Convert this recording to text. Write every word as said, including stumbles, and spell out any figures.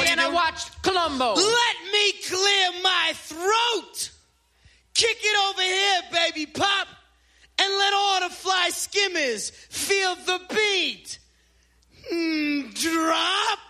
What and I watched Columbo. Let me clear my throat. Kick it over here, baby pop. And let all the fly skimmers feel the beat. Mm, drop.